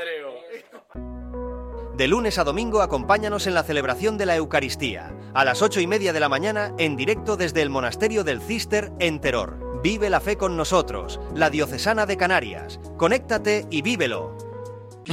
padreo. De lunes a domingo acompáñanos en la celebración de la Eucaristía, a las 8:30 de la mañana, en directo desde el Monasterio del Císter en Teror. Vive la fe con nosotros, la Diocesana de Canarias. Conéctate y vívelo.